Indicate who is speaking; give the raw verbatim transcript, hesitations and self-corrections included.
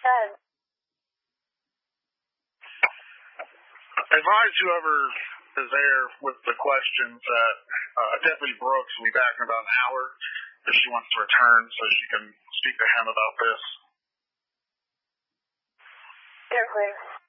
Speaker 1: said.
Speaker 2: Advise whoever is there with the questions that uh, Deputy Brooks will be back in about an hour if she wants to return so she can speak to him about this.
Speaker 1: You're clear.